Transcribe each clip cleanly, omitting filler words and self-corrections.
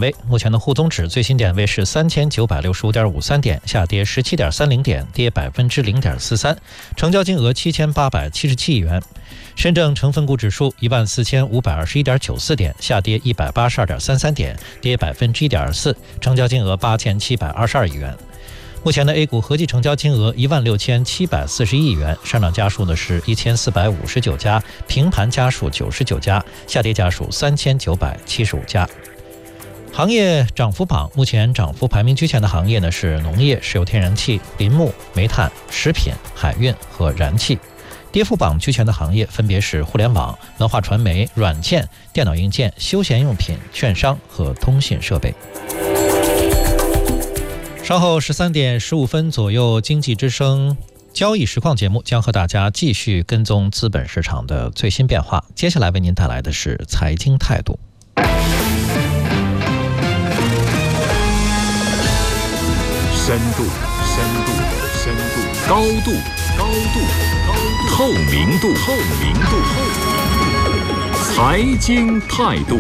位。目前的沪综指最新点位是3965.53点，下跌17.30点，跌0.43%，成交金额7877亿元。深证成分股指数14521.94点，下跌182.33点，跌1.4%，成交金额8722亿元。目前的 A 股合计成交金额16741亿元，上涨家数呢是1459家，平盘家数99家，下跌家数3975家。行业涨幅榜，目前涨幅排名居前的行业呢是农业、石油天然气、林木、煤炭、食品、海运和燃气。跌幅榜居前的行业分别是互联网、文化传媒、软件、电脑硬件、休闲用品、券商和通信设备。稍后13点15分左右，经济之声交易实况节目将和大家继续跟踪资本市场的最新变化。接下来为您带来的是财经态度。 深度，高度，透明度，财经态度。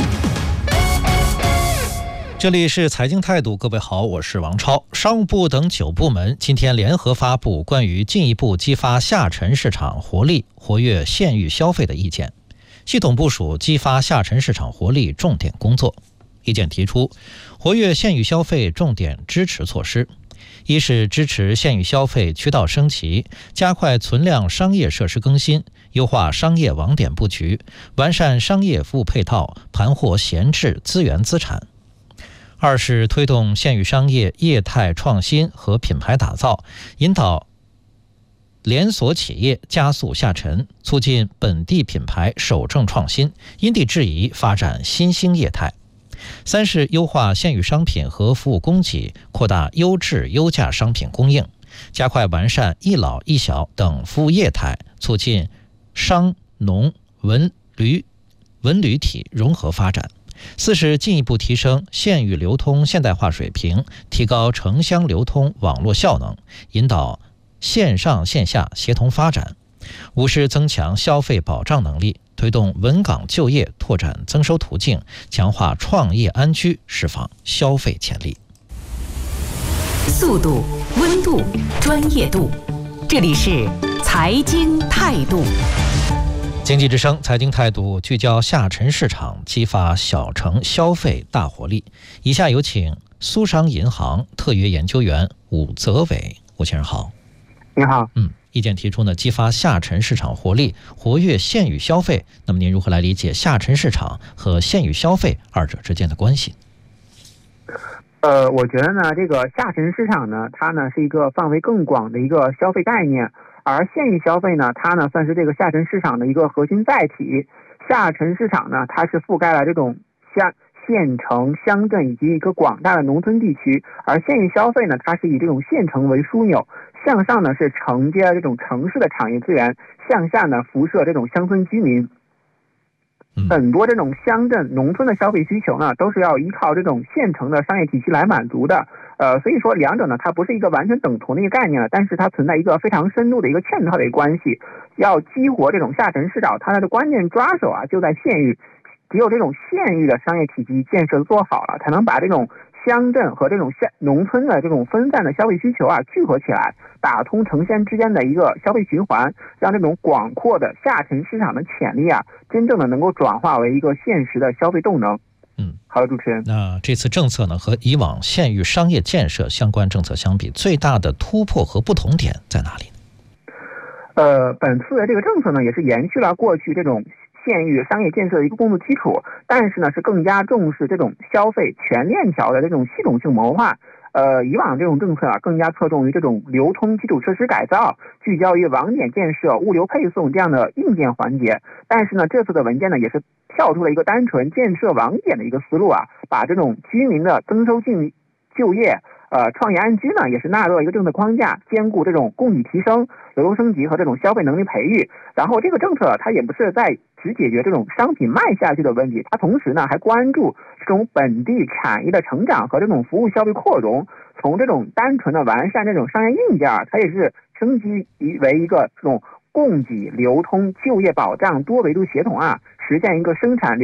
这里是财经态度，各位好，我是王超。商务部等9部门今天联合发布关于进一步激发下沉市场活力、活跃县域消费的意见，系统部署激发下沉市场活力重点工作。意见提出，活跃县域消费重点支持措施：一是支持县域消费渠道升级，加快存量商业设施更新，优化商业网点布局，完善商业服务配套，盘活闲置资源资产。二是推动县域商业业态创新和品牌打造，引导连锁企业加速下沉，促进本地品牌守正创新，因地制宜发展新兴业态。三是优化县域商品和服务供给，扩大优质优价商品供应，加快完善一老一小等服务业态，促进商农文旅体融合发展。四是进一步提升县域流通现代化水平，提高城乡流通网络效能，引导线上线下协同发展。五是增强消费保障能力，推动稳岗就业，拓展增收途径，强化创业安居，释放消费潜力。 速度、温度、专业度，这里是财经态度。 经济之声财经态度聚焦下沉市场，激发小城消费大活力。以下有请苏商银行特约研究员武泽伟。武先生好。 你好。 意见提出呢，激发下沉市场活力，活跃县域消费。那么您如何来理解下沉市场和县域消费二者之间的关系？ 我觉得呢，这个下沉市场呢，它呢是一个范围更广的一个消费概念，而县域消费呢，它呢算是这个下沉市场的一个核心载体。下沉市场呢，它是覆盖了这种县城、乡镇以及一个广大的农村地区，而县域消费呢，它是以这种县城为枢纽，向上呢是承接这种城市的产业资源，向下呢辐射这种乡村居民。很多这种乡镇、农村的消费需求呢，都是要依靠这种县城的商业体系来满足的。所以说两者呢，它不是一个完全等同的一个概念了，但是它存在一个非常深度的一个嵌套的一个关系。要激活这种下沉市场，它的关键抓手啊就在县域。只有这种县域的商业体系建设做好了，才能把这种乡镇和这种农村的这种分散的消费需求啊聚合起来，打通城县之间的一个消费循环，让这种广阔的下沉市场的潜力啊，真正的能够转化为一个现实的消费动能。好的，主持人。 那这次政策呢，和以往县域商业建设相关政策相比，最大的突破和不同点在哪里？ 本次的这个政策呢，也是延续了过去这种县域商业建设的一个工作基础，但是呢是更加重视这种消费全链条的这种系统性谋划。以往这种政策啊更加侧重于这种流通基础设施改造，聚焦于网点建设、物流配送这样的硬件环节。但是呢，这次的文件呢也是跳出了一个单纯建设网点的一个思路啊，把这种居民的增收就业、创业安居呢也是纳入了一个政策框架，兼顾这种供给提升、流动升级和这种消费能力培育。然后这个政策它也不是在只解决这种商品卖下去的问题，它同时呢还关注这种本地产业的成长和这种服务消费扩容。从这种单纯的完善这种商业硬件，它也是升级为一个这种供给、流通、就业保障多维度协同啊，实现一个生产、流通、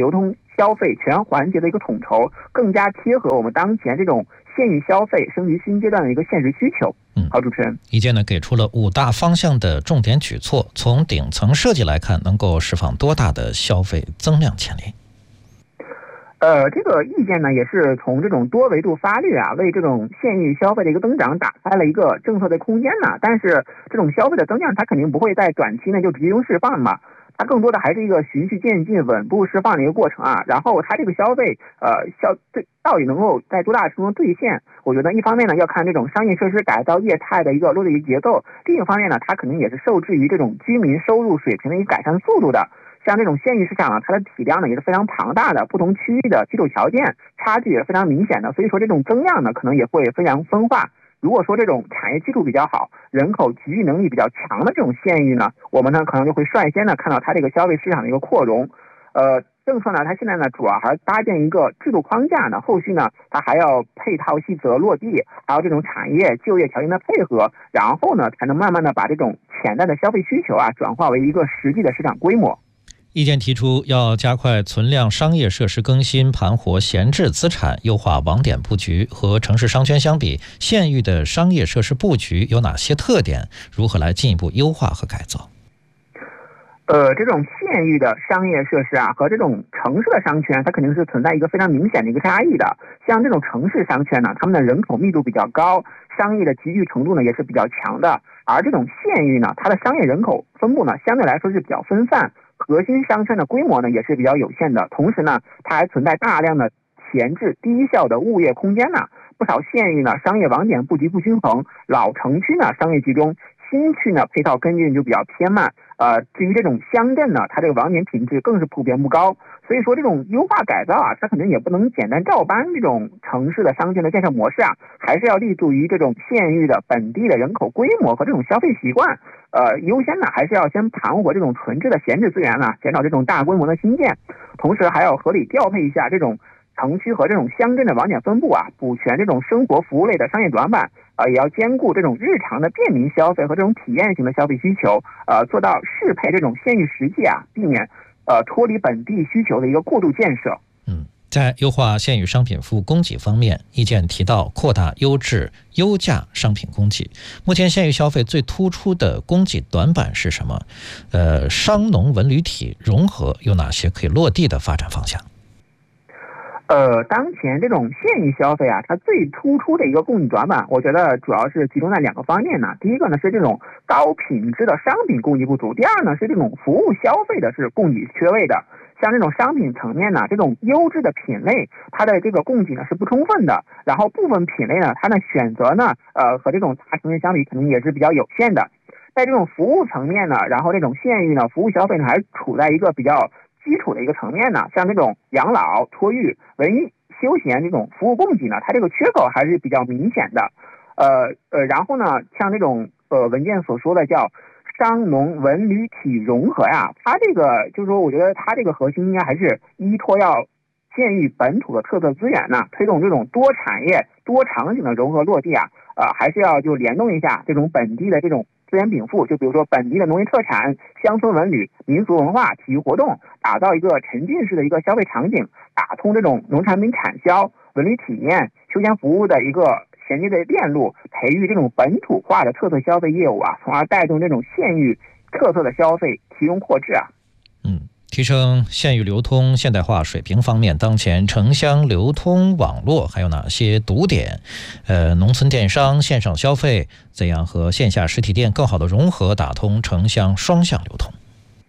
消费全环节的一个统筹，更加贴合我们当前这种县域消费升级新阶段的一个现实需求。好，主持人， 意见呢给出了5大方向的重点举措，从顶层设计来看，能够释放多大的消费增量潜力？ 这个意见呢，也是从这种多维度发力啊，为这种县域消费的一个增长打开了一个政策的空间呢。但是这种消费的增量，它肯定不会在短期内就直接释放嘛，它更多的还是一个循序渐进、稳步释放的一个过程啊。然后它这个消费，到底能够在多大程度兑现？我觉得一方面呢，要看这种商业设施改造业态的一个落地节奏；另一方面呢，它可能也是受制于这种居民收入水平的一个改善速度的。像这种县域市场啊，它的体量呢也是非常庞大的，不同区域的基础条件差距也是非常明显的，所以说这种增量呢可能也会非常分化。如果说这种产业基础比较好、人口集聚能力比较强的这种县域呢，我们呢可能就会率先的看到它这个消费市场的一个扩容。政策呢，它现在呢主要还是搭建一个制度框架呢，后续呢它还要配套细则落地，还有这种产业就业条件的配合，然后呢才能慢慢的把这种潜在的消费需求啊转化为一个实际的市场规模。 意见提出要加快存量商业设施更新，盘活闲置资产，优化网点布局。和城市商圈相比，县域的商业设施布局有哪些特点？如何来进一步优化和改造？ 这种县域的商业设施啊，和这种城市的商圈，它肯定是存在一个非常明显的一个差异的。像这种城市商圈呢，他们的人口密度比较高，商业的集聚程度呢也是比较强的。而这种县域呢，它的商业人口分布呢，相对来说是比较分散，核心商圈的规模呢也是比较有限的。同时呢，它还存在大量的闲置低效的物业空间呢。不少县域呢，商业网点布局不均衡，老城区呢商业集中，新区呢配套跟进就比较偏慢。至于这种乡镇呢，它这个网点品质更是普遍不高。所以说这种优化改造啊，它肯定也不能简单照搬这种城市的商圈的建设模式啊，还是要立足于这种县域的本地的人口规模和这种消费习惯。优先呢还是要先盘活这种存置的闲置资源呢，减少这种大规模的新建，同时还要合理调配一下这种城区和这种乡镇的网点分布啊，补全这种生活服务类的商业短板，也要兼顾这种日常的便民消费和这种体验型的消费需求，做到适配这种县域实际啊，避免脱离本地需求的一个过度建设。 在优化县域商品服务供给方面，意见提到扩大优质优价商品供给。目前县域消费最突出的供给短板是什么？商农文旅体融合有哪些可以落地的发展方向？ 当前这种县域消费啊，它最突出的一个供给短板，我觉得主要是集中在2个方面呢。第一个呢是这种高品质的商品供给不足，第二呢是这种服务消费的是供给缺位的。像这种商品层面呢，这种优质的品类，它的这个供给呢是不充分的，然后部分品类呢，它的选择呢，和这种大城市相比，肯定也是比较有限的。在这种服务层面呢，然后这种县域呢，服务消费呢，还处在一个比较基础的一个层面呢，像这种养老、托育、文艺休闲这种服务供给呢，它这个缺口还是比较明显的。然后呢，像这种文件所说的叫商农文旅体融合呀，它这个就是说，我觉得它这个核心应该还是依托要县域本土的特色资源呢，推动这种多产业多场景的融合落地啊，还是要就联动一下这种本地的这种资源禀赋，就比如说本地的农业特产、乡村文旅、民俗文化、体育活动，打造一个沉浸式的一个消费场景，打通这种农产品产销、文旅体验、休闲服务的一个衔接的链路，培育这种本土化的特色消费业务啊，从而带动这种县域特色的消费提荣扩智啊。 提升县域流通现代化水平方面，当前城乡流通网络还有哪些堵点？农村电商、线上消费怎样和线下实体店更好的融合，打通城乡双向流通？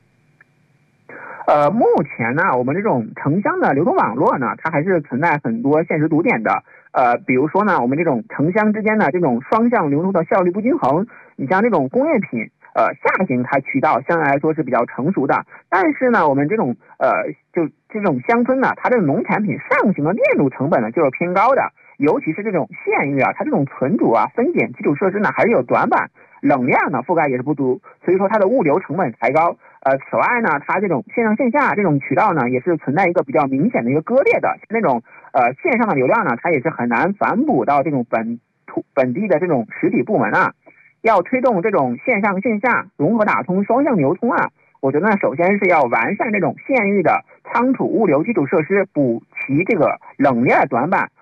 目前呢，我们这种城乡的流通网络呢，它还是存在很多现实堵点的。比如说呢，我们这种城乡之间的这种双向流通的效率不均衡。你像这种工业品，下行它渠道相对来说是比较成熟的，但是呢，我们这种就这种乡村呢，它这种农产品上行的链路成本呢就是偏高的，尤其是这种县域啊，它这种存储啊、分拣基础设施呢还是有短板，冷链呢覆盖也是不足，所以说它的物流成本抬高。此外呢，它这种线上线下这种渠道呢，也是存在一个比较明显的一个割裂的，那种线上的流量呢，它也是很难反哺到这种本地的这种实体部门啊。要推动这种线上线下融合打通双向流通啊，我觉得呢，首先是要完善这种县域的仓储物流基础设施补齐这个冷链短板，